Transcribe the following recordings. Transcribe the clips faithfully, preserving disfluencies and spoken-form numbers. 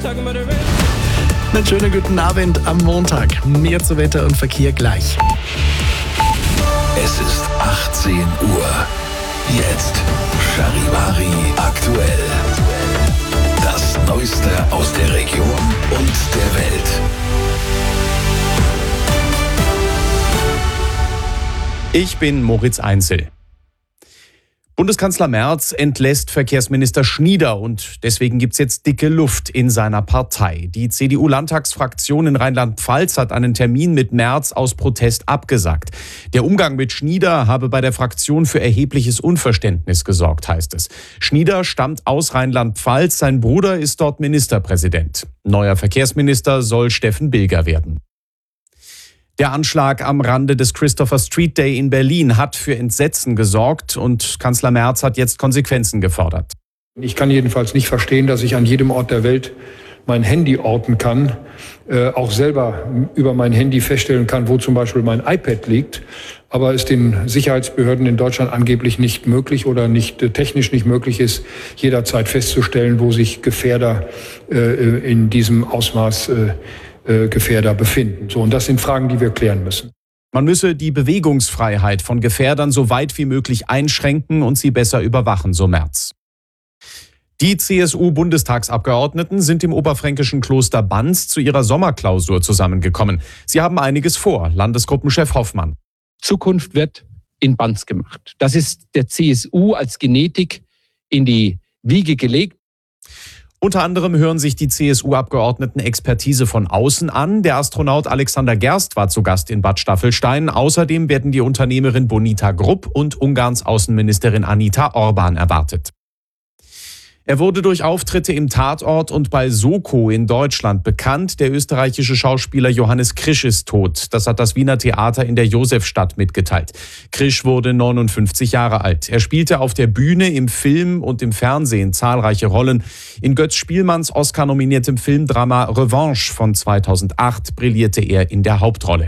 Einen schönen guten Abend am Montag. Mehr zu Wetter und Verkehr gleich. Es ist achtzehn Uhr. Jetzt Charivari aktuell. Das Neueste aus der Region und der Welt. Ich bin Moritz Einzel. Bundeskanzler Merz entlässt Verkehrsminister Schnieder und deswegen gibt's jetzt dicke Luft in seiner Partei. Die C D U-Landtagsfraktion in Rheinland-Pfalz hat einen Termin mit Merz aus Protest abgesagt. Der Umgang mit Schnieder habe bei der Fraktion für erhebliches Unverständnis gesorgt, heißt es. Schnieder stammt aus Rheinland-Pfalz, sein Bruder ist dort Ministerpräsident. Neuer Verkehrsminister soll Steffen Bilger werden. Der Anschlag am Rande des Christopher Street Day in Berlin hat für Entsetzen gesorgt und Kanzler Merz hat jetzt Konsequenzen gefordert. Ich kann jedenfalls nicht verstehen, dass ich an jedem Ort der Welt mein Handy orten kann, äh, auch selber über mein Handy feststellen kann, wo zum Beispiel mein iPad liegt, aber es den Sicherheitsbehörden in Deutschland angeblich nicht möglich oder nicht äh, technisch nicht möglich ist, jederzeit festzustellen, wo sich Gefährder äh, in diesem Ausmaß äh, Gefährder befinden. So, und das sind Fragen, die wir klären müssen. Man müsse die Bewegungsfreiheit von Gefährdern so weit wie möglich einschränken und sie besser überwachen, so Merz. Die C S U-Bundestagsabgeordneten sind im oberfränkischen Kloster Banz zu ihrer Sommerklausur zusammengekommen. Sie haben einiges vor, Landesgruppenchef Hoffmann. Zukunft wird in Banz gemacht. Das ist der C S U als Genetik in die Wiege gelegt. Unter anderem hören sich die C S U-Abgeordneten Expertise von außen an. Der Astronaut Alexander Gerst war zu Gast in Bad Staffelstein. Außerdem werden die Unternehmerin Bonita Grupp und Ungarns Außenministerin Anita Orban erwartet. Er wurde durch Auftritte im Tatort und bei Soko in Deutschland bekannt. Der österreichische Schauspieler Johannes Krisch ist tot. Das hat das Wiener Theater in der Josefstadt mitgeteilt. Krisch wurde neunundfünfzig Jahre alt. Er spielte auf der Bühne, im Film und im Fernsehen zahlreiche Rollen. In Götz Spielmanns Oscar-nominiertem Filmdrama Revanche von zweitausendacht brillierte er in der Hauptrolle.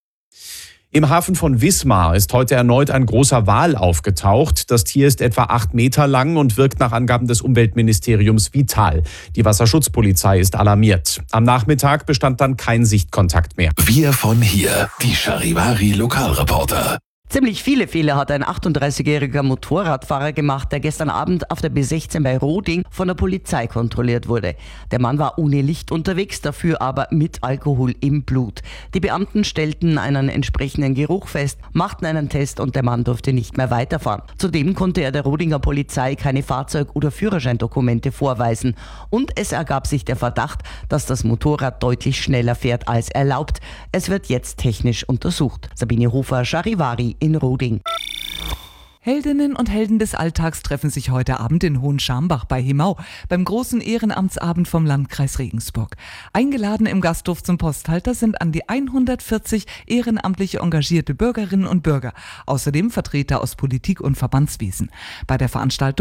Im Hafen von Wismar ist heute erneut ein großer Wal aufgetaucht. Das Tier ist etwa acht Meter lang und wirkt nach Angaben des Umweltministeriums vital. Die Wasserschutzpolizei ist alarmiert. Am Nachmittag bestand dann kein Sichtkontakt mehr. Wir von hier, die Charivari Lokalreporter. Ziemlich viele Fehler hat ein achtunddreißigjähriger Motorradfahrer gemacht, der gestern Abend auf der B sechzehn bei Roding von der Polizei kontrolliert wurde. Der Mann war ohne Licht unterwegs, dafür aber mit Alkohol im Blut. Die Beamten stellten einen entsprechenden Geruch fest, machten einen Test und der Mann durfte nicht mehr weiterfahren. Zudem konnte er der Rodinger Polizei keine Fahrzeug- oder Führerscheindokumente vorweisen. Und es ergab sich der Verdacht, dass das Motorrad deutlich schneller fährt als erlaubt. Es wird jetzt technisch untersucht. Sabine Hofer, Charivari in Roding. Heldinnen und Helden des Alltags treffen sich heute Abend in Hohenschambach bei Himau beim großen Ehrenamtsabend vom Landkreis Regensburg. Eingeladen im Gasthof zum Posthalter sind an die hundertvierzig ehrenamtlich engagierte Bürgerinnen und Bürger, außerdem Vertreter aus Politik und Verbandswesen. Bei der Veranstaltung